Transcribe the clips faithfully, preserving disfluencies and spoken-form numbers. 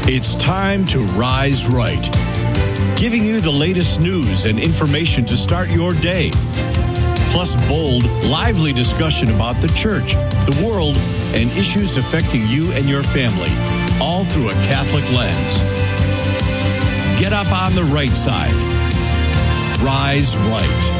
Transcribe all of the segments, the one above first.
It's time to Rise Right, giving you the latest news and information to start your day. Plus bold, lively discussion about the church, the world, and issues affecting you and your family, all through a Catholic lens. Get up on the right side. Rise Right.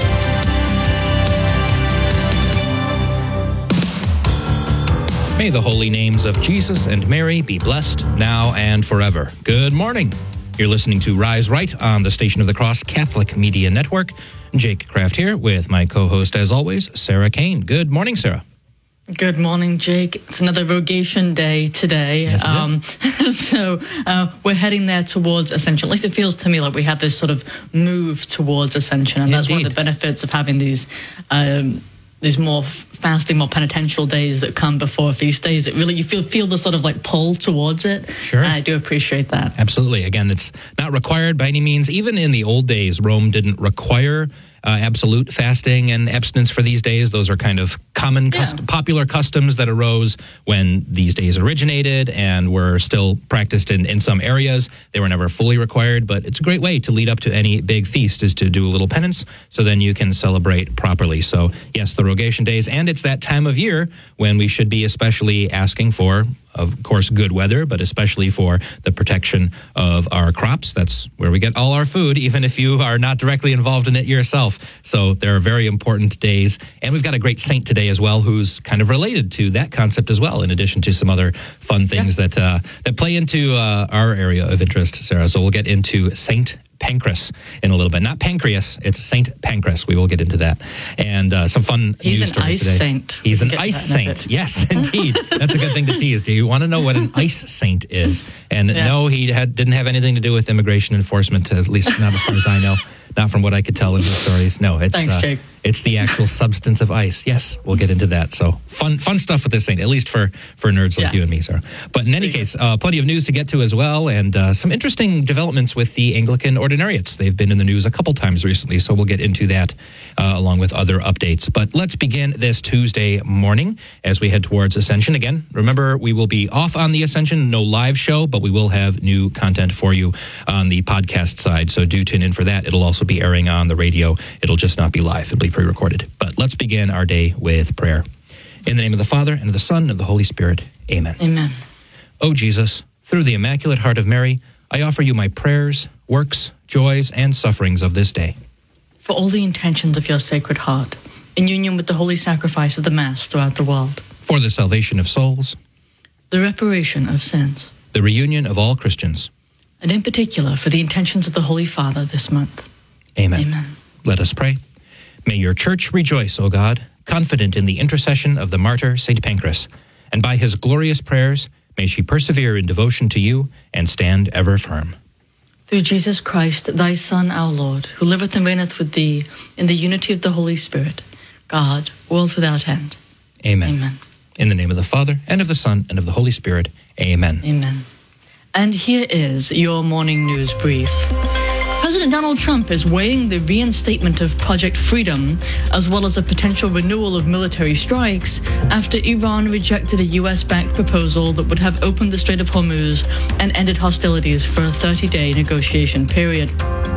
May the holy names of Jesus and Mary be blessed now and forever. Good morning. You're listening to Rise Right on the Station of the Cross Catholic Media Network. Jake Kraft here with my co-host, as always, Sarah Kane. Good morning, Sarah. Good morning, Jake. It's another Rogation Day today. Yes, it um, is. So uh, we're heading there towards Ascension. At least it feels to me like we have this sort of move towards Ascension. And Indeed. That's one of the benefits of having these um, these more fasting, more penitential days that come before feast days. It really, you feel feel the sort of like pull towards it. Sure. And I do appreciate that. Absolutely. Again, it's not required by any means. Even in the old days, Rome didn't require Uh, absolute fasting and abstinence for these days. Those are kind of common, Yeah. cust- popular customs that arose when these days originated and were still practiced in, in some areas. They were never fully required, but it's a great way to lead up to any big feast is to do a little penance so then you can celebrate properly. So yes, the Rogation days, and it's that time of year when we should be especially asking for, of course, good weather, but especially for the protection of our crops. That's where we get all our food, even if you are not directly involved in it yourself. So there are very important days. And we've got a great saint today as well, who's kind of related to that concept as well, in addition to some other fun things yeah. that uh, that play into uh, our area of interest, Sarah. So we'll get into Saint Pancras in a little bit. Not pancreas, it's Saint Pancras. We will get into that. And uh, some fun He's news an stories ice today. saint. He's an ice saint. Yes, indeed. That's a good thing to tease. Do you want to know what an ice saint is? And yeah. no, he had, didn't have anything to do with immigration enforcement, at least not as far as I know. Not from what I could tell in his stories. No, it's Thanks, uh, Jake. It's the actual substance of ice. Yes, we'll get into that. So fun fun stuff with this saint, at least for, for nerds like Yeah. you and me, Sarah. But in any case, uh, plenty of news to get to as well, and uh, some interesting developments with the Anglican ordinariates. They've been in the news a couple times recently, so we'll get into that uh, along with other updates. But let's begin this Tuesday morning as we head towards Ascension. Again, remember, we will be off on the Ascension, no live show, but we will have new content for you on the podcast side, so do tune in for that. It'll also be airing on the radio. It'll just not be live. It'll be pre-recorded. But let's begin our day with prayer. In the name of the Father, and of the Son, and of the Holy Spirit. Amen. Amen. O Jesus, through the Immaculate Heart of Mary, I offer you my prayers, works, joys, and sufferings of this day. For all the intentions of your Sacred Heart, in union with the holy sacrifice of the Mass throughout the world. For the salvation of souls. The reparation of sins. The reunion of all Christians. And in particular, for the intentions of the Holy Father this month. Amen. Amen. Let us pray. May your church rejoice, O God, confident in the intercession of the martyr Saint Pancras, and by his glorious prayers may she persevere in devotion to you and stand ever firm. Through Jesus Christ, thy Son, our Lord, who liveth and reigneth with thee in the unity of the Holy Spirit, God, world without end. Amen. Amen. In the name of the Father, and of the Son, and of the Holy Spirit. Amen. Amen. And here is your morning news brief. President Donald Trump is weighing the reinstatement of Project Freedom, as well as a potential renewal of military strikes, after Iran rejected a U S-backed proposal that would have opened the Strait of Hormuz and ended hostilities for a thirty-day negotiation period.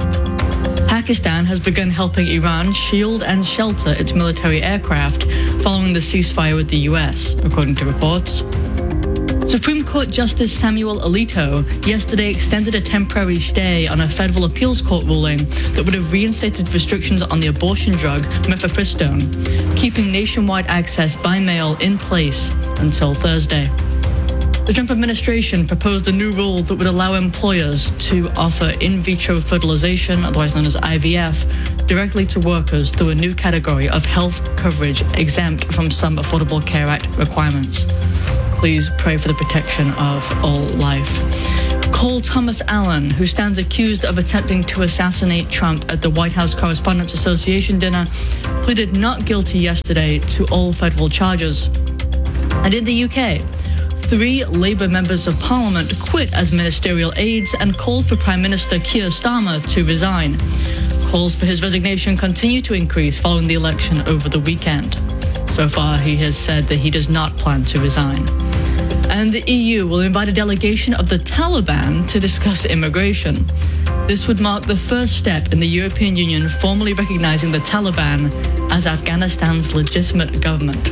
Pakistan has begun helping Iran shield and shelter its military aircraft following the ceasefire with the U S, according to reports. Supreme Court Justice Samuel Alito yesterday extended a temporary stay on a federal appeals court ruling that would have reinstated restrictions on the abortion drug mifepristone, keeping nationwide access by mail in place until Thursday. The Trump administration proposed a new rule that would allow employers to offer in vitro fertilization, otherwise known as I V F, directly to workers through a new category of health coverage exempt from some Affordable Care Act requirements. Please pray for the protection of all life. Cole Thomas Allen, who stands accused of attempting to assassinate Trump at the White House Correspondents Association dinner, pleaded not guilty yesterday to all federal charges. And in the U K, three Labour members of Parliament quit as ministerial aides and called for Prime Minister Keir Starmer to resign. Calls for his resignation continue to increase following the election over the weekend. So far, he has said that he does not plan to resign. And the E U will invite a delegation of the Taliban to discuss immigration. This would mark the first step in the European Union formally recognizing the Taliban as Afghanistan's legitimate government.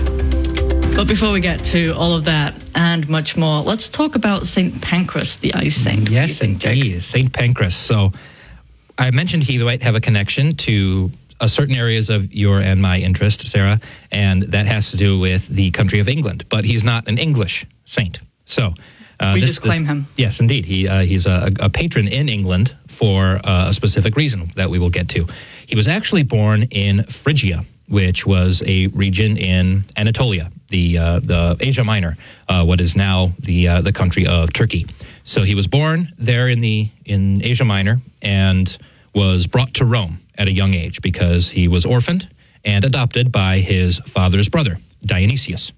But before we get to all of that and much more, let's talk about Saint Pancras, the ice saint. Yes, indeed, Saint Pancras. So I mentioned he might have a connection to a certain areas of your and my interest, Sarah, and that has to do with the country of England. But he's not an English saint. So uh, we this, just claim this, him. Yes, indeed. He uh, he's a, a patron in England for uh, a specific reason that we will get to. He was actually born in Phrygia, which was a region in Anatolia, the uh, the Asia Minor, uh, what is now the uh, the country of Turkey. So he was born there in the in Asia Minor and was brought to Rome at a young age because he was orphaned and adopted by his father's brother, Dionysius.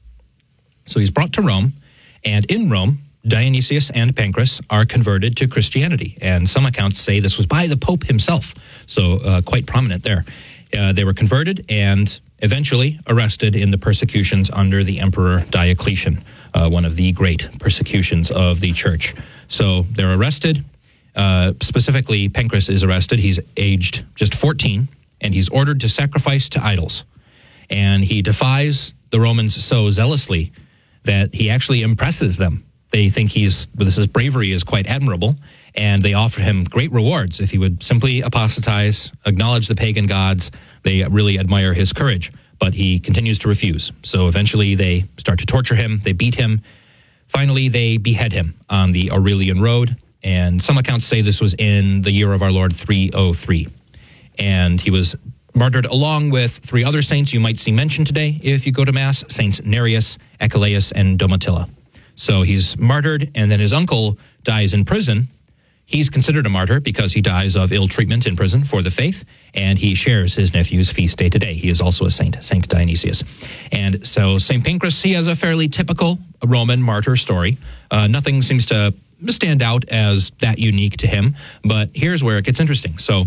So he's brought to Rome, and in Rome, Dionysius and Pancras are converted to Christianity. And some accounts say this was by the Pope himself, so uh, quite prominent there. Uh, they were converted and eventually arrested in the persecutions under the Emperor Diocletian, uh, one of the great persecutions of the church. So they're arrested. Uh, specifically, Pancras is arrested. He's aged just fourteen, and he's ordered to sacrifice to idols. And he defies the Romans so zealously that he actually impresses them. They think he's, this his bravery is quite admirable, and they offer him great rewards if he would simply apostatize, acknowledge the pagan gods. They really admire his courage, but he continues to refuse. So eventually they start to torture him, they beat him. Finally, they behead him on the Aurelian Road, and some accounts say this was in the year of our Lord three oh three. And he was martyred along with three other saints you might see mentioned today if you go to Mass, Saints Nereus, Achilles, and Domitilla. So he's martyred, and then his uncle dies in prison. He's considered a martyr because he dies of ill treatment in prison for the faith, and he shares his nephew's feast day today. He is also a saint, Saint Dionysius. And so Saint Pancras, he has a fairly typical Roman martyr story. Uh, nothing seems to stand out as that unique to him, but here's where it gets interesting. So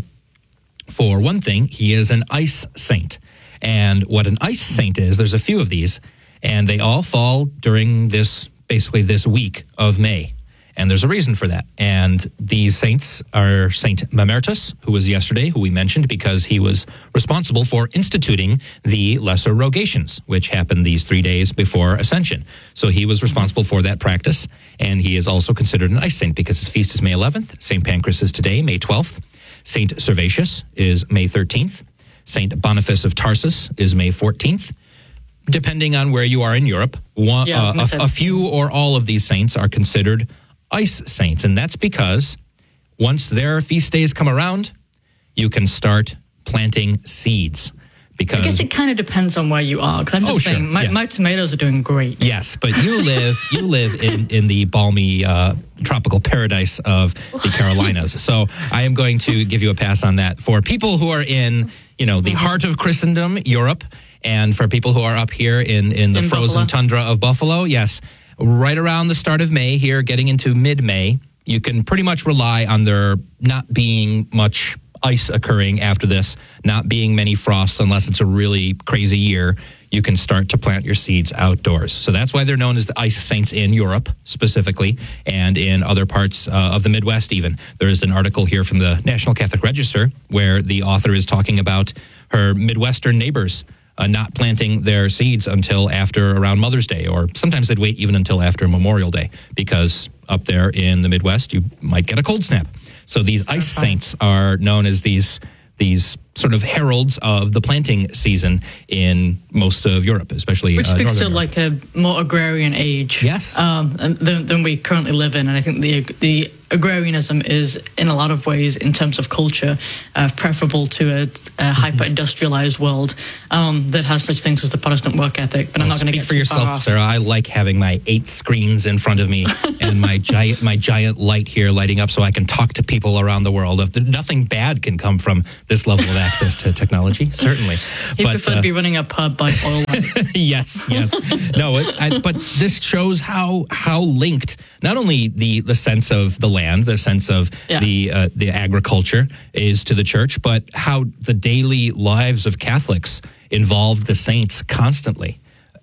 for one thing, he is an ice saint. And what an ice saint is, there's a few of these, and they all fall during this, basically this week of May. And there's a reason for that. And these saints are Saint Mamertus, who was yesterday, who we mentioned because he was responsible for instituting the Lesser Rogations, which happened these three days before Ascension. So he was responsible for that practice. And he is also considered an ice saint because his feast is May eleventh. Saint Pancras is today, May twelfth. Saint Servatius is May thirteenth. Saint Boniface of Tarsus is May fourteenth. Depending on where you are in Europe, one, yeah, uh, a, a few or all of these saints are considered ice saints, and that's because once their feast days come around, you can start planting seeds. Because I guess it kind of depends on where you are. Because I'm just oh, saying, sure, my, yeah. my tomatoes are doing great. Yes, but you live you live in, in the balmy uh, tropical paradise of the Carolinas. So I am going to give you a pass on that. For people who are in, you know, the heart of Christendom, Europe, and for people who are up here in, in the in frozen Buffalo. tundra of Buffalo, yes, right around the start of May here, getting into mid-May, you can pretty much rely on there not being much ice occurring after this, not being many frosts unless it's a really crazy year. You can start to plant your seeds outdoors. So that's why they're known as the ice saints in Europe specifically, and in other parts uh, of the Midwest even. There is an article here from the National Catholic Register where the author is talking about her Midwestern neighbors Uh, not planting their seeds until after around Mother's Day, or sometimes they'd wait even until after Memorial Day, because up there in the Midwest, you might get a cold snap. So these ice saints are known as these these sort of heralds of the planting season in most of Europe, especially Which uh, speaks to Northern like a more agrarian age Yes. um, than, than we currently live in. And I think the the agrarianism is, in a lot of ways, in terms of culture, uh, preferable to a, a hyper-industrialized world um, that has such things as the Protestant work ethic. But I'm not going to Speak get for too yourself, far off. Sarah. I like having my eight screens in front of me and my giant my giant light here lighting up so I can talk to people around the world. If nothing bad can come from this level of access to technology, certainly. You but, prefer uh, to be running a pub by oil light. yes, yes. No, it, I, but this shows how how linked not only the, the sense of the land, the sense of Yeah. the uh, the agriculture is to the church, but how the daily lives of Catholics involved the saints constantly.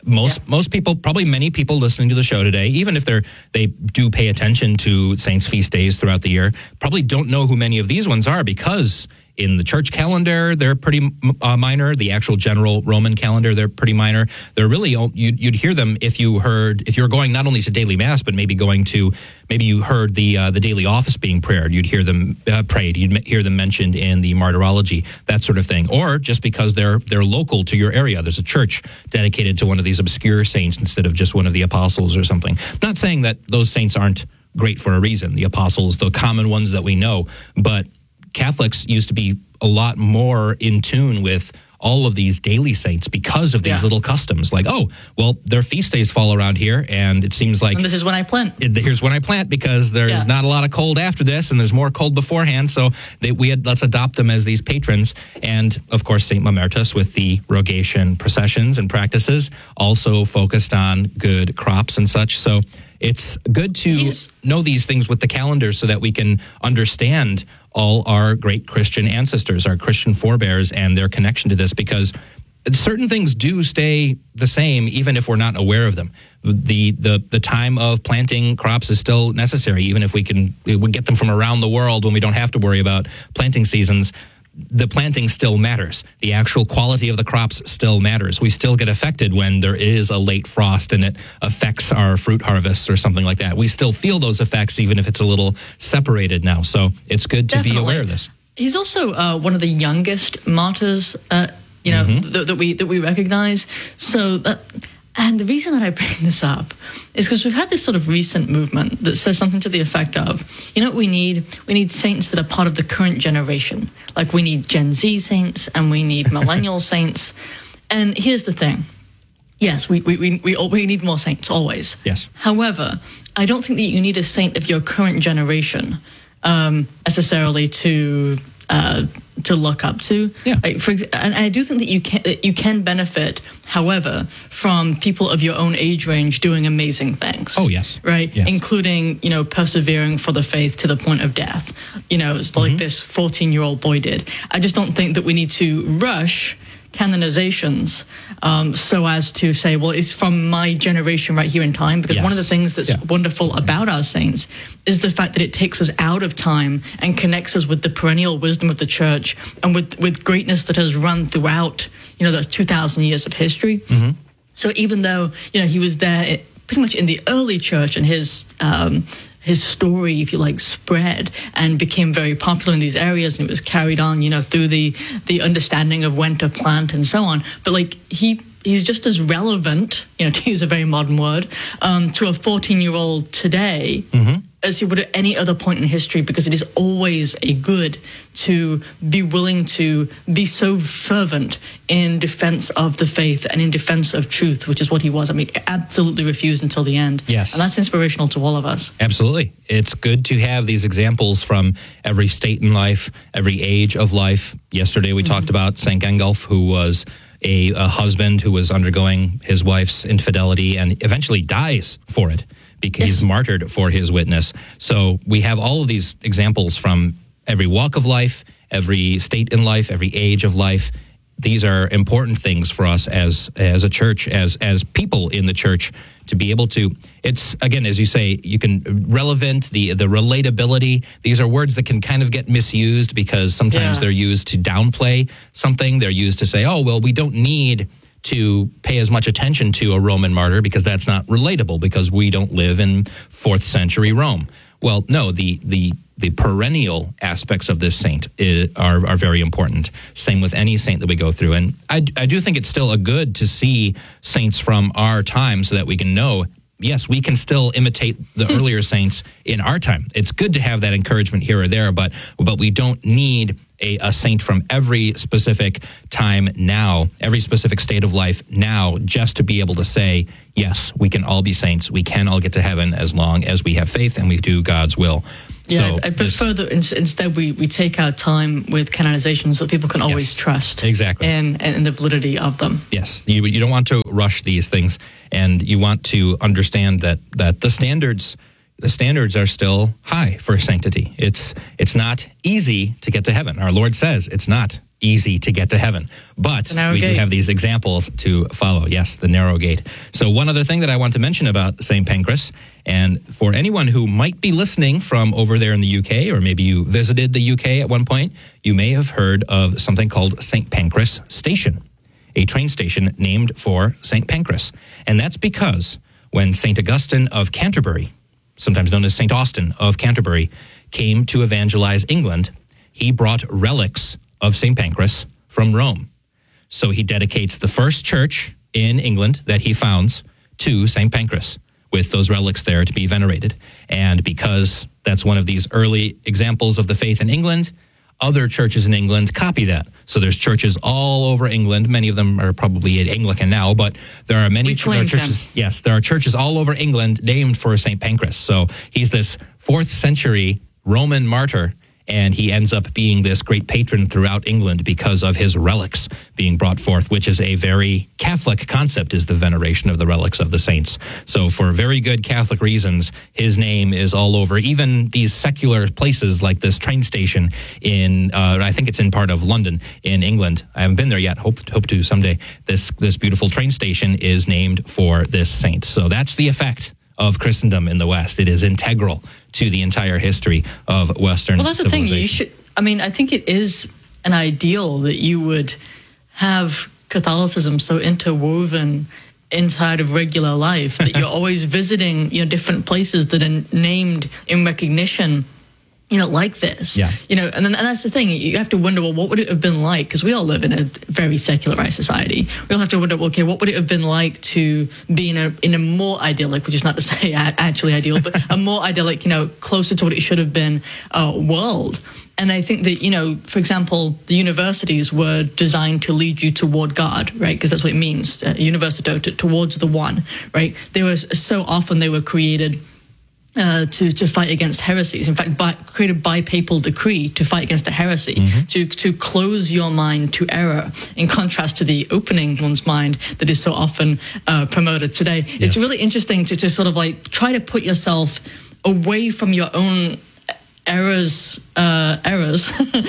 Most Yeah. most people, probably many people listening to the show today, even if they're they do pay attention to saints' feast days throughout the year, probably don't know who many of these ones are, because in the church calendar, they're pretty uh, minor. The actual general Roman calendar, they're pretty minor. They're really, you'd, you'd hear them if you heard, if you were going not only to daily mass, but maybe going to, maybe you heard the uh, the daily office being prayed. You'd hear them uh, prayed. You'd hear them mentioned in the martyrology, that sort of thing. Or just because they're they're local to your area. There's a church dedicated to one of these obscure saints instead of just one of the apostles or something. Not saying that those saints aren't great for a reason. The apostles, the common ones that we know, but Catholics used to be a lot more in tune with all of these daily saints because of these Yeah. little customs. Like, oh, well, their feast days fall around here, and it seems like And this is when I plant. it, here's when I plant, because there's Yeah. not a lot of cold after this, and there's more cold beforehand. So they, we had let's adopt them as these patrons, and of course Saint Mamertus with the rogation processions and practices, also focused on good crops and such. So it's good to He's- know these things with the calendar so that we can understand all our great Christian ancestors, our Christian forebears, and their connection to this, because certain things do stay the same even if we're not aware of them. The the the time of planting crops is still necessary, even if we can we get them from around the world when we don't have to worry about planting seasons. The planting still matters. The actual quality of the crops still matters. We still get affected when there is a late frost and it affects our fruit harvests or something like that. We still feel those effects even if it's a little separated now. So it's good to Definitely. be aware of this. He's also uh, one of the youngest martyrs, uh, you know, Mm-hmm. th- that we that we recognize. So that, and the reason that I bring this up is because we've had this sort of recent movement that says something to the effect of, you know what we need? We need saints that are part of the current generation. Like we need Gen Z saints and we need millennial saints. And here's the thing. Yes, we we we we, all, we need more saints always. Yes. However, I don't think that you need a saint of your current generation um, necessarily to uh, to look up to. Yeah. Like, for ex- and I do think that you can that you can benefit, however, from people of your own age range doing amazing things. Oh, yes. Right? Yes. Including, you know, persevering for the faith to the point of death. You know, it's like this fourteen-year-old boy did. I just don't think that we need to rush canonizations um, so as to say, well, it's from my generation right here in time, because one of the Yes. things that's Yeah. wonderful about our saints is the fact that it takes us out of time and connects us with the perennial wisdom of the church and with, with greatness that has run throughout, you know, those two thousand years of history. Mm-hmm. So even though, you know, he was there it, pretty much in the early church, and his um, his story, if you like, spread and became very popular in these areas, and it was carried on, you know, through the the understanding of when to plant and so on. But like he he's just as relevant, you know, to use a very modern word, um, to a fourteen-year-old today. Mm-hmm. as he would at any other point in history, because it is always a good to be willing to be so fervent in defense of the faith and in defense of truth, which is what he was. I mean, absolutely refused until the end. Yes. And that's inspirational to all of us. Absolutely. It's good to have these examples from every state in life, every age of life. Yesterday we mm-hmm. talked about Saint Gengulf, who was a, a husband who was undergoing his wife's infidelity and eventually dies for it, because he's martyred for his witness. So we have all of these examples from every walk of life, every state in life, every age of life. These are important things for us as as a church, as as people in the church, to be able to, it's, again, as you say, you can, relevant, the the relatability, these are words that can kind of get misused because sometimes Yeah. they're used to downplay something. They're used to say, oh, well, we don't need to pay as much attention to a Roman martyr because that's not relatable, because we don't live in fourth century Rome. Well, no, the the the perennial aspects of this saint is, are are very important. Same with any saint that we go through. And I, I do think it's still a good to see saints from our time so that we can know, yes, we can still imitate the earlier saints in our time. It's good to have that encouragement here or there, but but we don't need a, a saint from every specific time now, every specific state of life now, just to be able to say, yes, we can all be saints. We can all get to heaven as long as we have faith and we do God's will. Yeah, so I, I this- prefer that in, instead we, we take our time with canonizations so that people can always Yes, trust exactly. in, in the validity of them. Yes, you you don't want to rush these things, and you want to understand that that the standards the standards are still high for sanctity. It's it's not easy to get to heaven. Our Lord says it's not easy to get to heaven. But we gate. do have these examples to follow. Yes, the narrow gate. So one other thing that I want to mention about Saint Pancras, and for anyone who might be listening from over there in the U K, or maybe you visited the U K at one point, you may have heard of something called Saint Pancras Station, a train station named for Saint Pancras. And that's because when Saint Augustine of Canterbury, sometimes known as Saint Austin of Canterbury, came to evangelize England, he brought relics of Saint Pancras from Rome. So he dedicates the first church in England that he founds to Saint Pancras, with those relics there to be venerated. And because that's one of these early examples of the faith in England, other churches in England copy that. So there's churches all over England. Many of them are probably Anglican now, but there are many ch- there are churches. Them. Yes, there are churches all over England named for Saint Pancras. So he's this fourth century Roman martyr, and he ends up being this great patron throughout England because of his relics being brought forth, which is a very Catholic concept, is the veneration of the relics of the saints. So for very good Catholic reasons, his name is all over, even these secular places like this train station in, uh, I think it's in part of London in England. I haven't been there yet, hope, hope to someday. This, this beautiful train station is named for this saint. So that's the effect of Christendom in the West. It is integral to the entire history of Western civilization. Well, that's the thing. You should. I mean, I think it is an ideal that you would have Catholicism so interwoven inside of regular life that you're always visiting, you know, different places that are named in recognition, you know, like this. Yeah. You know, and then and that's the thing. You have to wonder, well, what would it have been like? Because we all live in a very secularized society. We all have to wonder, well, okay, what would it have been like to be in a in a more idyllic, which is not to say actually ideal, but a more idyllic, you know, closer to what it should have been, uh, world. And I think that, you know, for example, the universities were designed to lead you toward God, right? Because that's what it means, uh, university, to, towards the one, right? They were so often they were created Uh, to, to fight against heresies. In fact, by, created by papal decree to fight against a heresy, mm-hmm. to, to close your mind to error, in contrast to the opening one's mind that is so often uh, promoted today. Yes. It's really interesting to, to sort of like try to put yourself away from your own errors, uh, errors,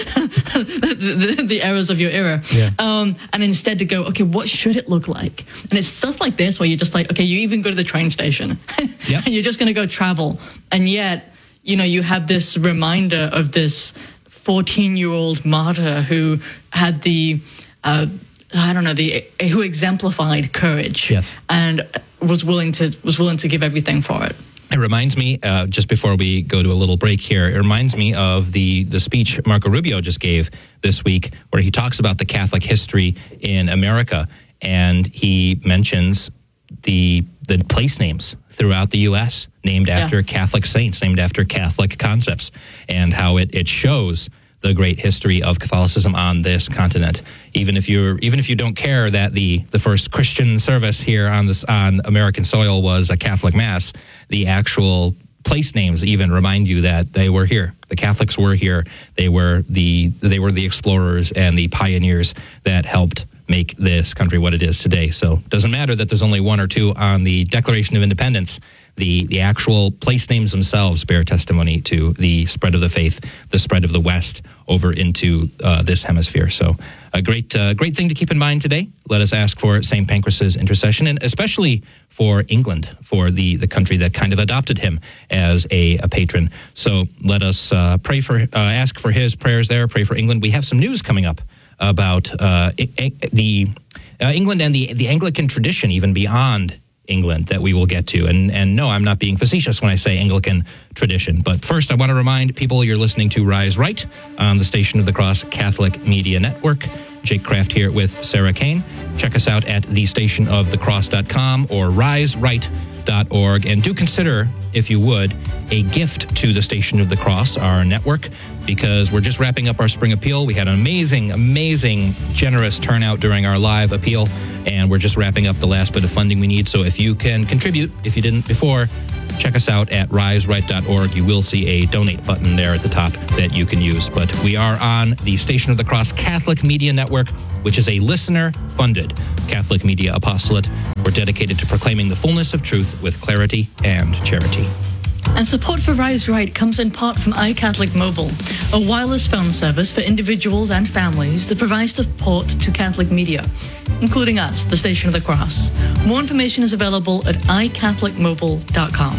the, the, the errors of your era, yeah. um, and instead to go, okay, what should it look like? And it's stuff like this where you're just like, okay, you even go to the train station, yep. and you're just going to go travel, and yet, you know, you have this reminder of this fourteen-year-old martyr who had the, uh, I don't know, the who exemplified courage, yes. and was willing to was willing to give everything for it. It reminds me, uh, just before we go to a little break here, it reminds me of the, the speech Marco Rubio just gave this week, where he talks about the Catholic history in America, and he mentions the the place names throughout the U S named after yeah. Catholic saints, named after Catholic concepts, and how it, it shows the great history of Catholicism on this continent. Even if you're, even if you don't care that the, the first Christian service here on this on American soil was a Catholic Mass, the actual place names even remind you that they were here. The Catholics were here. They were the they were the explorers and the pioneers that helped make this country what it is today. So it doesn't matter that there's only one or two on the Declaration of Independence. The the actual place names themselves bear testimony to the spread of the faith, the spread of the West over into uh, this hemisphere. So a great uh, great thing to keep in mind today. Let us ask for Saint Pancras' intercession, and especially for England, for the, the country that kind of adopted him as a, a patron. So let us uh, pray for, uh, ask for his prayers there, pray for England. We have some news coming up about uh, the uh, England and the, the Anglican tradition, even beyond England, that we will get to. And and no, I'm not being facetious when I say Anglican tradition. But first, I want to remind people you're listening to Rise Right on the Station of the Cross Catholic Media Network. Jake Kraft here with Sarah Kane. Check us out at the station of the cross dot com or rise right dot org. And do consider, if you would, a gift to the Station of the Cross, our network, because we're just wrapping up our spring appeal. We had an amazing, amazing, generous turnout during our live appeal, and we're just wrapping up the last bit of funding we need. So if you can contribute, if you didn't before, check us out at rise right dot org. You will see a donate button there at the top that you can use. But we are on the Station of the Cross Catholic Media Network, which is a listener-funded Catholic media apostolate. We're dedicated to proclaiming the fullness of truth with clarity and charity. And support for Rise Right comes in part from iCatholic Mobile, a wireless phone service for individuals and families that provides support to Catholic media, including us, the Station of the Cross. More information is available at i catholic mobile dot com.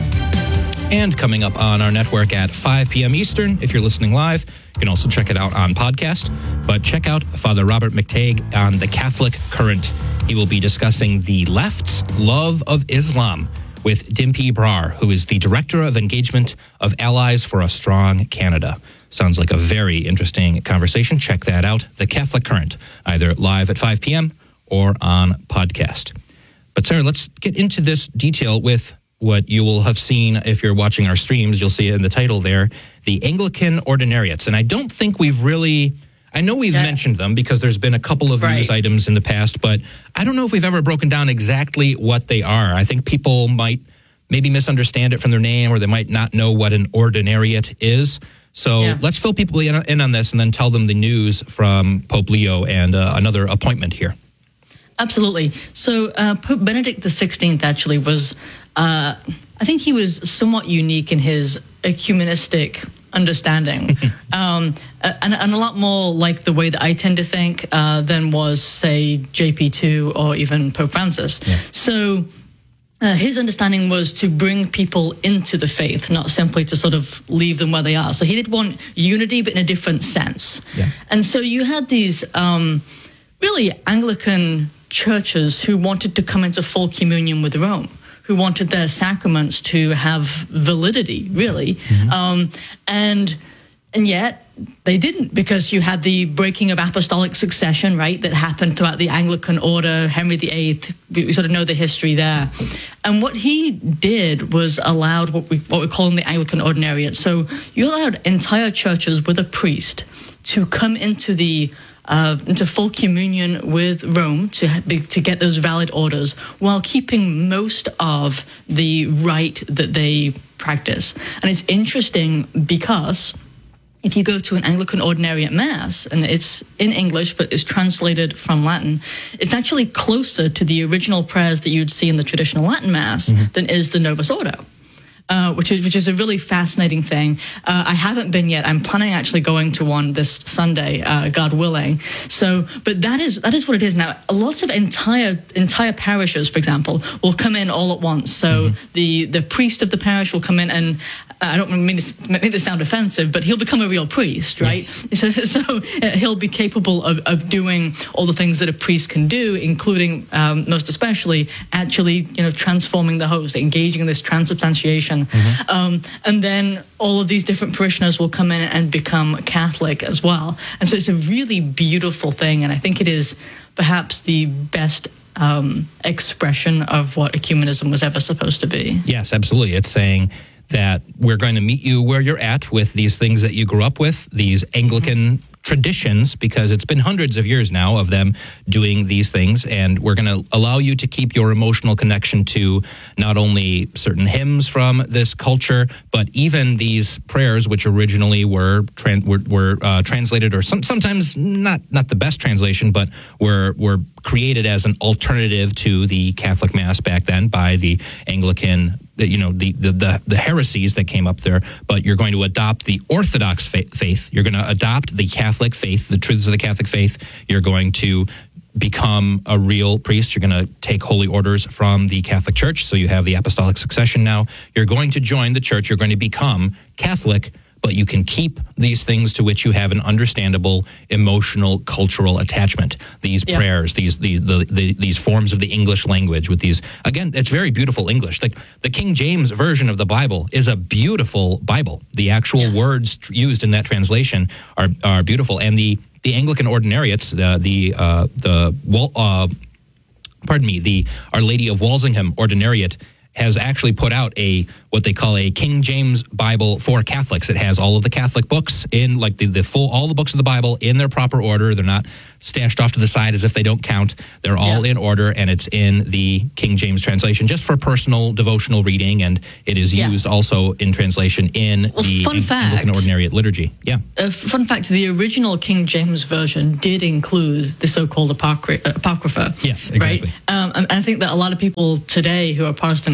And coming up on our network at five p.m. Eastern, if you're listening live, you can also check it out on podcast. But check out Father Robert McTague on The Catholic Current. He will be discussing the left's love of Islam with Dimpy Brar, who is the Director of Engagement of Allies for a Strong Canada. Sounds like a very interesting conversation. Check that out. The Catholic Current, either live at five p.m. or on podcast. But Sarah, let's get into this detail with what you will have seen if you're watching our streams. You'll see it in the title there, the Anglican Ordinariates. And I don't think we've really... I know we've yeah. mentioned them because there's been a couple of right. news items in the past, but I don't know if we've ever broken down exactly what they are. I think people might maybe misunderstand it from their name, or they might not know what an ordinariate is. So yeah. let's fill people in, in on this and then tell them the news from Pope Leo and uh, another appointment here. Absolutely. So uh, Pope Benedict the sixteenth actually was, uh, I think he was somewhat unique in his ecumenistic understanding, um, and, and a lot more like the way that I tend to think uh, than was, say, J P two or even Pope Francis. Yeah. So uh, his understanding was to bring people into the faith, not simply to sort of leave them where they are. So he did want unity, but in a different sense. Yeah. And so you had these um, really Anglican churches who wanted to come into full communion with Rome, who wanted their sacraments to have validity, really. Mm-hmm. Um, and and yet they didn't, because you had the breaking of apostolic succession, right, that happened throughout the Anglican order, Henry the Eighth. We, we sort of know the history there. And what he did was allowed what we what we call in the Anglican Ordinariate. So you allowed entire churches with a priest to come into the Uh, into full communion with Rome to be, to get those valid orders, while keeping most of the rite that they practice. And it's interesting because if you go to an Anglican Ordinariate Mass, and it's in English but it's translated from Latin, it's actually closer to the original prayers that you'd see in the traditional Latin Mass mm-hmm. than is the Novus Ordo. Uh, which is which is a really fascinating thing. Uh, I haven't been yet. I'm planning actually going to one this Sunday, uh, God willing. So, but that is that is what it is now. Lots of entire entire parishes, for example, will come in all at once. So mm-hmm. the the priest of the parish will come in, and I don't mean to make this sound offensive, but he'll become a real priest, right? Yes. So, so uh, he'll be capable of, of doing all the things that a priest can do, including, um, most especially, actually, you know, transforming the host, engaging in this transubstantiation. Mm-hmm. Um, and then all of these different parishioners will come in and become Catholic as well. And so it's a really beautiful thing, and I think it is perhaps the best um, expression of what ecumenism was ever supposed to be. Yes, absolutely. It's saying that we're going to meet you where you're at with these things that you grew up with, these Anglican mm-hmm. traditions, because it's been hundreds of years now of them doing these things, and we're going to allow you to keep your emotional connection to not only certain hymns from this culture, but even these prayers, which originally were tran- were, were uh, translated, or some, sometimes not not the best translation, but were were created as an alternative to the Catholic Mass back then by the Anglican, you know, the, the, the, the heresies that came up there. But you're going to adopt the Orthodox faith. You're going to adopt the Catholic faith, the truths of the Catholic faith. You're going to become a real priest. You're going to take holy orders from the Catholic Church. So you have the apostolic succession now. You're going to join the church. You're going to become Catholic, but you can keep these things to which you have an understandable emotional, cultural attachment. These yeah. prayers, these the, the, the these forms of the English language with these, again, it's very beautiful English. Like the King James version of the Bible is a beautiful Bible. The actual yes. words tr- used in that translation are are beautiful. And the, the Anglican Ordinariates, uh, the uh, the uh, pardon me, the Our Lady of Walsingham Ordinariate has actually put out a what they call a King James Bible for Catholics. It has all of the Catholic books in, like the, the full, all the books of the Bible in their proper order. They're not stashed off to the side as if they don't count. They're all yeah. in order, and it's in the King James translation just for personal devotional reading, and it is yeah. used also in translation in well, the Ang- fact, Anglican Ordinariate liturgy. Yeah. Uh, fun fact, the original King James version did include the so-called apocry- uh, Apocrypha. Yes, exactly. Right? Um, and I think that a lot of people today who are Protestant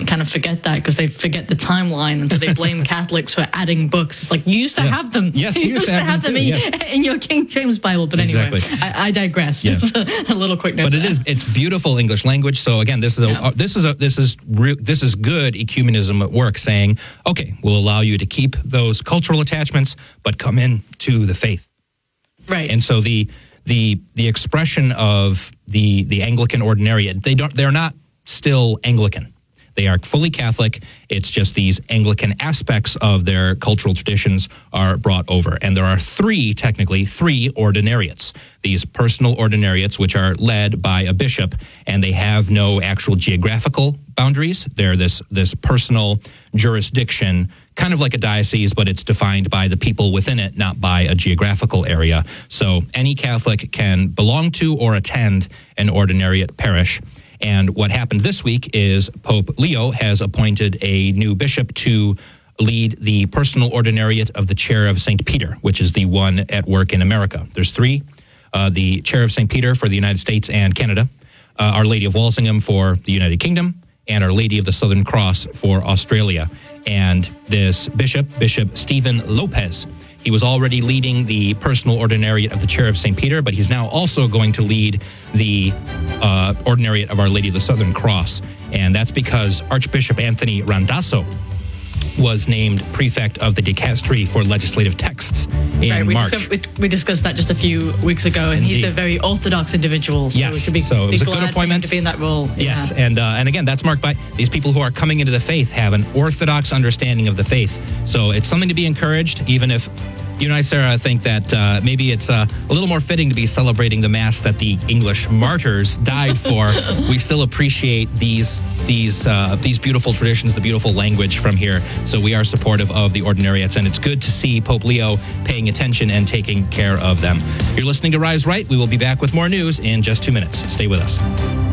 kind of forget that because they forget the timeline, and so they blame Catholics for adding books. It's like, you used to Yeah. have them. Yes, you, you used to have have them them, too, in, yes. in your King James Bible. But anyway, Exactly. I, I digress. Yeah. Just a, a little quick note. But it there. is it's beautiful English language. So again, this is a Yeah. uh, this is a this is re- this is good ecumenism at work, saying, okay, we'll allow you to keep those cultural attachments, but come in to the faith. Right. And so the the the expression of the the Anglican ordinariate, they don't they're not still Anglican. They are fully Catholic. It's just these Anglican aspects of their cultural traditions are brought over. And there are three, technically, three ordinariates. These personal ordinariates, which are led by a bishop, and they have no actual geographical boundaries. They're this, this personal jurisdiction, kind of like a diocese, but it's defined by the people within it, not by a geographical area. So any Catholic can belong to or attend an ordinariate parish. And what happened this week is Pope Leo has appointed a new bishop to lead the personal ordinariate of the Chair of Saint Peter, which is the one at work in America. There's three, uh, the Chair of Saint Peter for the United States and Canada, uh, Our Lady of Walsingham for the United Kingdom, and Our Lady of the Southern Cross for Australia. And this bishop, Bishop Stephen Lopez, he was already leading the personal ordinariate of the Chair of Saint Peter, but he's now also going to lead the uh, ordinariate of Our Lady of the Southern Cross. And that's because Archbishop Anthony Randazzo was named prefect of the dicastery for legislative texts in Right, we March. Discussed, we, we discussed that just a few weeks ago, and he's Indeed. a very orthodox individual. So Yes, we should be, so it be was a glad good for him appointment. to be in that role. Yes, Yeah. and uh, and again, that's marked by these people who are coming into the faith have an orthodox understanding of the faith. So it's something to be encouraged, even if you and I, Sarah, think that uh, maybe it's uh, a little more fitting to be celebrating the Mass that the English martyrs died for. We still appreciate these these uh, these beautiful traditions, the beautiful language from here. So we are supportive of the ordinariates, and it's good to see Pope Leo paying attention and taking care of them. You're listening to Rise Right. We will be back with more news in just two minutes. Stay with us.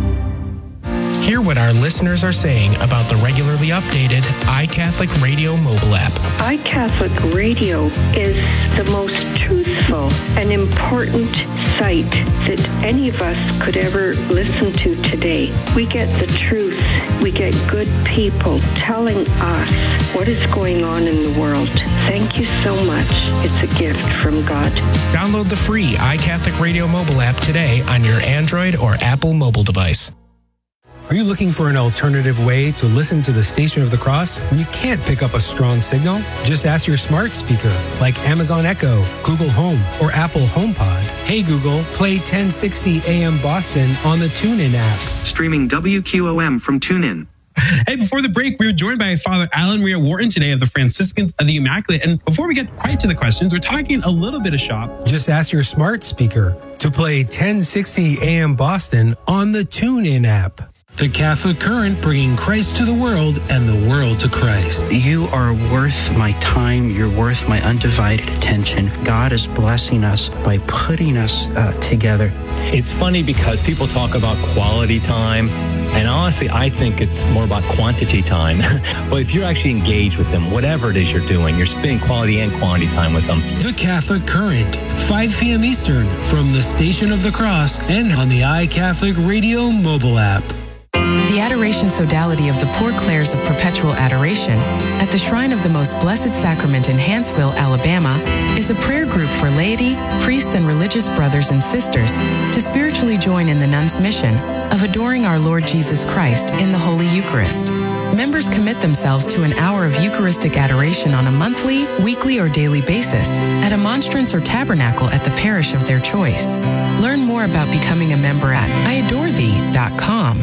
Hear what our listeners are saying about the regularly updated iCatholic Radio mobile app. iCatholic Radio is the most truthful and important site that any of us could ever listen to today. We get the truth. We get good people telling us what is going on in the world. Thank you so much. It's a gift from God. Download the free iCatholic Radio mobile app today on your Android or Apple mobile device. Are you looking for an alternative way to listen to the Station of the Cross when you can't pick up a strong signal? Just ask your smart speaker like Amazon Echo, Google Home, or Apple HomePod. Hey Google, play ten sixty A M Boston on the TuneIn app. Streaming W Q O M from TuneIn. Hey, before the break, we were joined by Father Alan Maria Wharton today of the Franciscans of the Immaculate. And before we get quite to the questions, we're talking a little bit of shop. Just ask your smart speaker to play ten sixty A M Boston on the TuneIn app. The Catholic Current, bringing Christ to the world and the world to Christ. You are worth my time. You're worth my undivided attention. God is blessing us by putting us uh, together. It's funny because people talk about quality time, and honestly, I think it's more about quantity time. But if you're actually engaged with them, whatever it is you're doing, you're spending quality and quantity time with them. The Catholic Current, five p.m. Eastern, from the Station of the Cross and on the iCatholic Radio mobile app. The Adoration Sodality of the Poor Clares of Perpetual Adoration at the Shrine of the Most Blessed Sacrament in Hanceville, Alabama, is a prayer group for laity, priests, and religious brothers and sisters to spiritually join in the nuns' mission of adoring our Lord Jesus Christ in the Holy Eucharist. Members commit themselves to an hour of Eucharistic adoration on a monthly, weekly, or daily basis at a monstrance or tabernacle at the parish of their choice. Learn more about becoming a member at I adore thee dot com.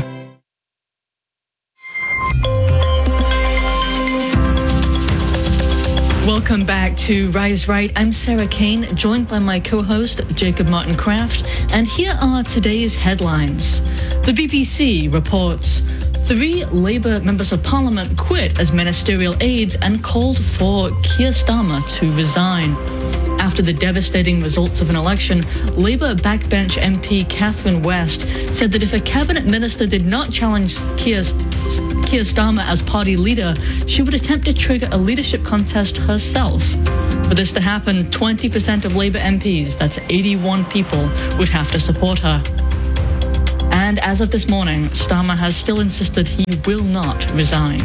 Welcome back to Rise Right. I'm Sarah Kane, joined by my co-host, Jacob Martin Kraft, and here are today's headlines. The B B C reports three Labour members of Parliament quit as ministerial aides and called for Keir Starmer to resign. After the devastating results of an election, Labour backbench M P Catherine West said that if a cabinet minister did not challenge Keir, Keir Starmer as party leader, she would attempt to trigger a leadership contest herself. For this to happen, twenty percent of Labour M Ps, that's eighty-one people, would have to support her. And as of this morning, Starmer has still insisted he will not resign.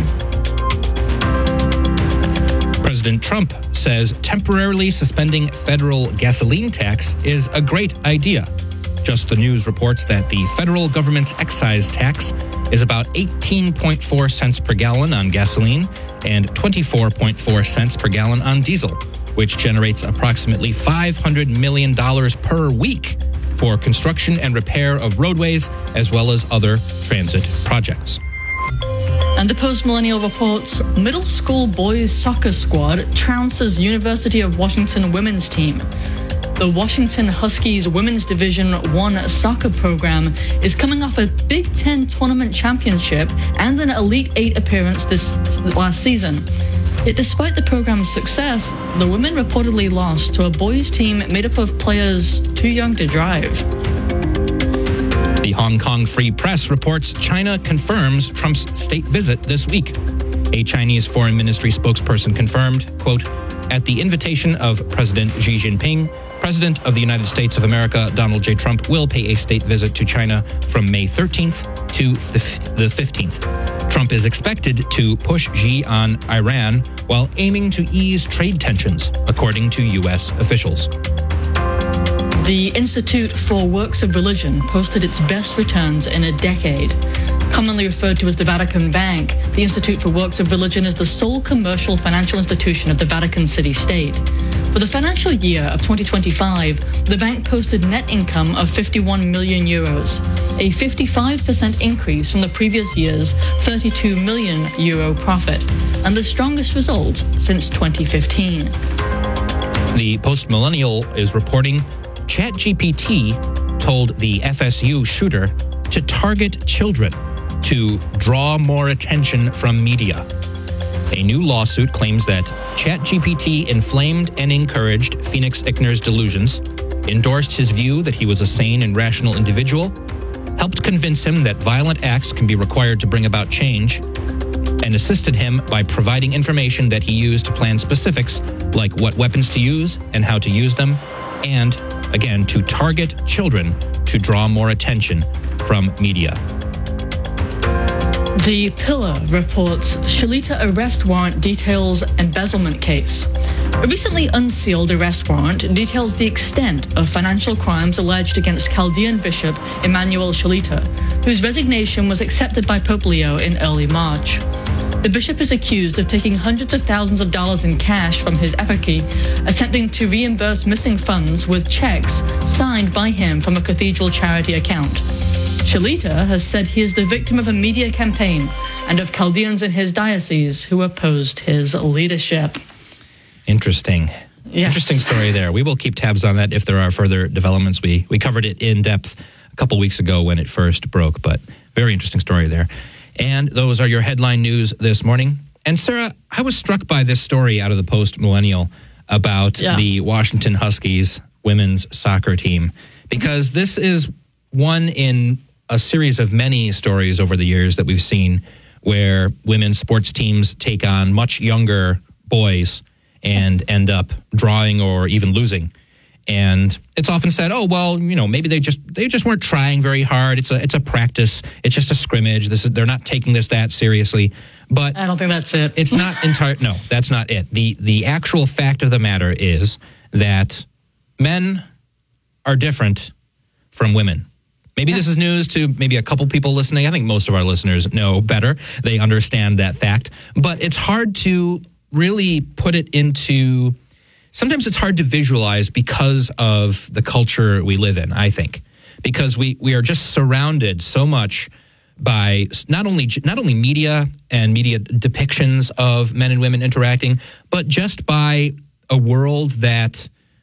President Trump says temporarily suspending federal gasoline tax is a great idea. Just the News reports that the federal government's excise tax is about eighteen point four cents per gallon on gasoline and twenty-four point four cents per gallon on diesel, which generates approximately five hundred million dollars per week for construction and repair of roadways as well as other transit projects. And the Post-Millennial reports middle school boys soccer squad trounces University of Washington women's team. The Washington Huskies Women's Division one soccer program is coming off a Big Ten tournament championship and an Elite Eight appearance this last season. Yet despite the program's success, the women reportedly lost to a boys team made up of players too young to drive. The Hong Kong Free Press reports China confirms Trump's state visit this week. A Chinese Foreign Ministry spokesperson confirmed, quote, at the invitation of President Xi Jinping, President of the United States of America, Donald J. Trump, will pay a state visit to China from May thirteenth to the fifteenth. Trump is expected to push Xi on Iran while aiming to ease trade tensions, according to U S officials. The Institute for Works of Religion posted its best returns in a decade. Commonly referred to as the Vatican Bank, the Institute for Works of Religion is the sole commercial financial institution of the Vatican City State. For the financial year of twenty twenty-five, the bank posted net income of fifty-one million euros, a fifty-five percent increase from the previous year's thirty-two million euro profit, and the strongest result since twenty fifteen. The Post-Millennial is reporting ChatGPT told the F S U shooter to target children to draw more attention from media. A new lawsuit claims that ChatGPT inflamed and encouraged Phoenix Ickner's delusions, endorsed his view that he was a sane and rational individual, helped convince him that violent acts can be required to bring about change, and assisted him by providing information that he used to plan specifics like what weapons to use and how to use them, and, again, to target children to draw more attention from media. The Pillar reports Shalita arrest warrant details embezzlement case. A recently unsealed arrest warrant details the extent of financial crimes alleged against Chaldean Bishop Emmanuel Shalita, whose resignation was accepted by Pope Leo in early March. The bishop is accused of taking hundreds of thousands of dollars in cash from his eparchy, attempting to reimburse missing funds with checks signed by him from a cathedral charity account. Shalita has said he is the victim of a media campaign and of Chaldeans in his diocese who opposed his leadership. Interesting. Yes. Interesting story there. We will keep tabs on that if there are further developments. We we covered it in depth a couple weeks ago when it first broke, but very interesting story there. And those are your headline news this morning. And Sarah, I was struck by this story out of the Post-Millennial about yeah. the Washington Huskies women's soccer team, because this is one in a series of many stories over the years that we've seen where women's sports teams take on much younger boys and end up drawing or even losing. And it's often said, oh, well, you know, maybe they just they just weren't trying very hard. It's a it's a practice. It's just a scrimmage. This is, they're not taking this that seriously. But I don't think that's it. It's not entire. No, that's not it. The the actual fact of the matter is that men are different from women. Maybe this is news to maybe a couple people listening. I think most of our listeners know better. They understand that fact. But it's hard to really put it into... Sometimes it's hard to visualize because of the culture we live in, I think. Because we, we are just surrounded so much by not only not only media and media depictions of men and women interacting, but just by a world that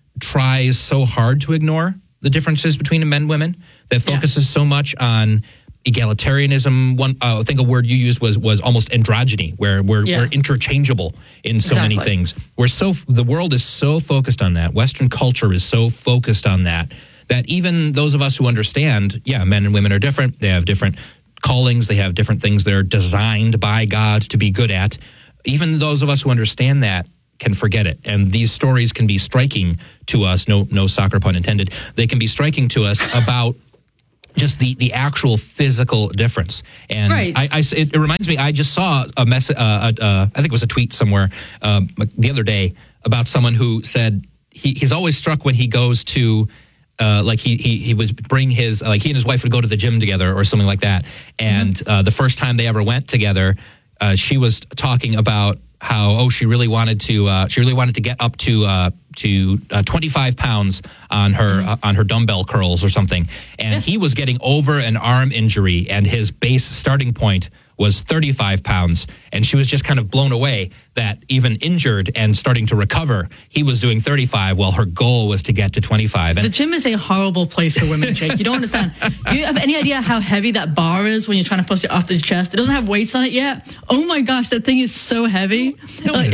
tries so hard to ignore the differences between men and women, that focuses yeah. so much on egalitarianism. One, uh, I think a word you used was was almost androgyny, where we're, yeah. we're interchangeable in so exactly. many things. We're so the world is so focused on that. Western culture is so focused on that that even those of us who understand, yeah, men and women are different. They have different callings. They have different things they're designed by God to be good at. Even those of us who understand that can forget it. And these stories can be striking to us, no no soccer pun intended, they can be striking to us about just the, the actual physical difference. And Right. I, I, it, it reminds me, I just saw a message, uh, uh, uh, I think it was a tweet somewhere um, the other day about someone who said he, he's always struck when he goes to, uh, like he, he, he would bring his, like he and his wife would go to the gym together or something like that. And mm-hmm. uh, the first time they ever went together, uh, she was talking about how, oh, she really wanted to, uh, she really wanted to get up to, uh, to uh, twenty-five pounds on her mm-hmm. uh, on her dumbbell curls or something, and yeah. he was getting over an arm injury, and his base starting point was thirty-five pounds, and she was just kind of blown away that even injured and starting to recover, he was doing thirty-five while her goal was to get to twenty-five. And the gym is a horrible place for women, Jake. You don't understand. Do you have any idea how heavy that bar is when you're trying to push it off the chest? It doesn't have weights on it yet. Oh my gosh, that thing is so heavy. No, like,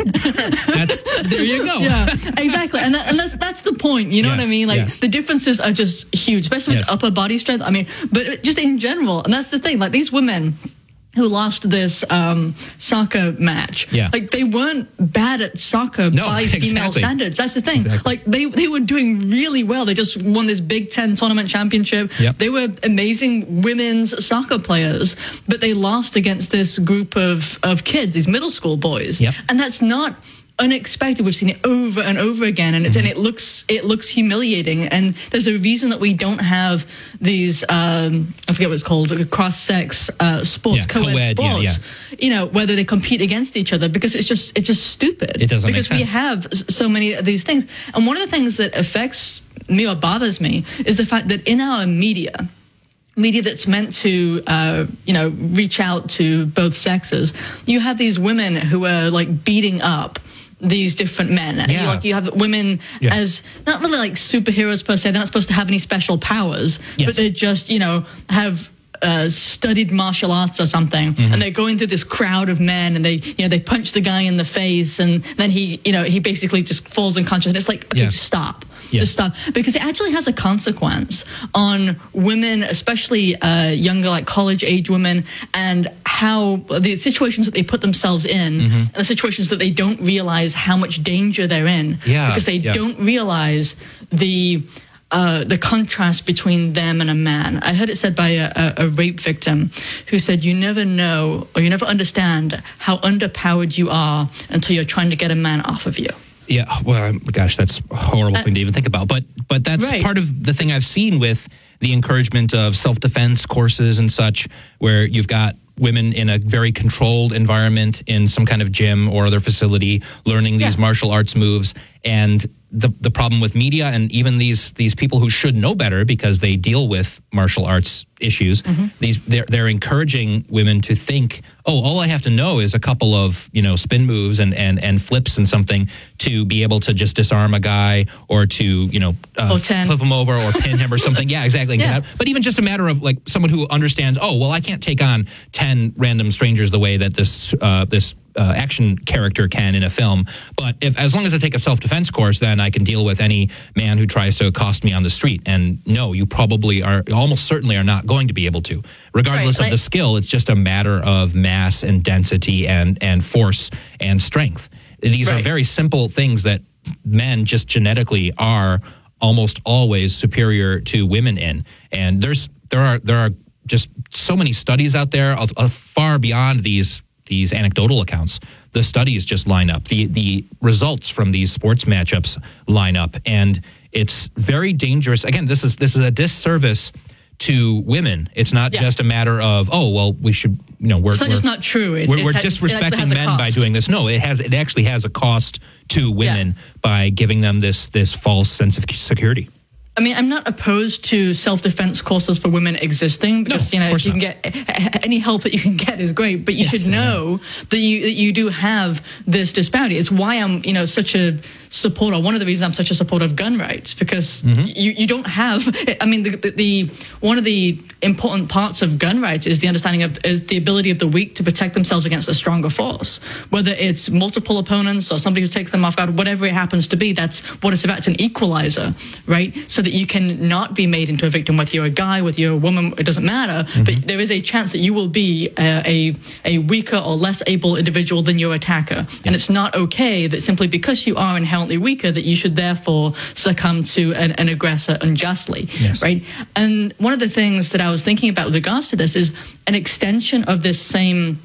that's, there you go. Yeah, exactly. And, that, and that's, that's the point. You know yes, what I mean? Like yes. the differences are just huge, especially yes. with upper body strength. I mean, but just in general. And that's the thing. Like these women who lost this um, soccer match. Yeah. Like, they weren't bad at soccer no, by exactly. female standards. That's the thing. Exactly. Like, they, they were doing really well. They just won this Big Ten tournament championship. Yep. They were amazing women's soccer players, but they lost against this group of, of kids, these middle school boys. Yep. And that's not unexpected. We've seen it over and over again, and, it's, mm-hmm. and it looks it looks humiliating. And there's a reason that we don't have these um, I forget what it's called, cross-sex uh, sports, yeah, co-ed, co-ed sports. Yeah, yeah. You know, whether they compete against each other, because it's just it's just stupid. It doesn't because make we sense. have so many of these things. And one of the things that affects me or bothers me is the fact that in our media. Media that's meant to, uh, you know, reach out to both sexes. You have these women who are like beating up these different men. And Yeah. you, like, you have women Yeah. as not really like superheroes per se. They're not supposed to have any special powers, Yes. but they just, you know, have uh, studied martial arts or something, Mm-hmm. and they're going through this crowd of men, and they, you know, they punch the guy in the face, and then he, you know, he basically just falls unconscious. And it's like, okay, Yeah. stop. Yeah. Just stop, because it actually has a consequence on women, especially uh, younger, like college-age women, and how the situations that they put themselves in, Mm-hmm. and the situations that they don't realize how much danger they're in, Yeah, because they yeah. don't realize the uh, the contrast between them and a man. I heard it said by a, a, a rape victim who said, "You never know, or you never understand how underpowered you are until you're trying to get a man off of you." Yeah, well, gosh, that's a horrible Uh, thing to even think about. But but that's right. part of the thing I've seen with the encouragement of self-defense courses and such, where you've got women in a very controlled environment in some kind of gym or other facility learning these Yeah. martial arts moves. And the the problem with media and even these these people who should know better because they deal with martial arts issues, Mm-hmm. these they're they're encouraging women to think, oh, all I have to know is a couple of, you know, spin moves and and and flips and something to be able to just disarm a guy or to, you know, uh, Oh, ten. flip him over or pin him or something. Yeah, exactly. Yeah. But even just a matter of like someone who understands, oh, well, I can't take on ten random strangers the way that this uh, this uh, action character can in a film. But if as long as I take a self-defense course, then I can deal with any man who tries to accost me on the street. And no, you probably are, almost certainly are not going to be able to. Regardless Right, of the like- skill, it's just a matter of mass and density and, and force and strength. These are Right. very simple things that men just genetically are almost always superior to women in. And there's there are there are just so many studies out there uh, uh, far beyond these these anecdotal accounts. The studies just line up. The the results from these sports matchups line up, and it's very dangerous. Again, this is this is a disservice to women. It's not Yeah. just a matter of, oh, well, we should, you know, we're It's not we're, just not true. It's, we're, it we're has- it actually disrespecting has a men by cost. doing this. No, it has. It actually has a cost to women by giving them this this false sense of security. I mean, I'm not opposed to self-defense courses for women existing because, No, you know, of course if you not. can get any help that you can get is great, but you Yes, should I know that you that you do have this disparity. It's why I'm, you know, such a supporter. One of the reasons I'm such a supporter of gun rights, because Mm-hmm. you, you don't have, I mean, the, the, the one of the important parts of gun rights is the understanding of is the ability of the weak to protect themselves against a stronger force, whether it's multiple opponents or somebody who takes them off guard, whatever it happens to be. That's what it's about. It's an equalizer, right? So that you can not be made into a victim, whether you're a guy, whether you're a woman, it doesn't matter. Mm-hmm. But there is a chance that you will be a, a, a weaker or less able individual than your attacker. Yeah. And it's not okay that simply because you are inherently weaker that you should therefore succumb to an, an aggressor unjustly, yes. right? And one of the things that I was thinking about with regards to this is an extension of this same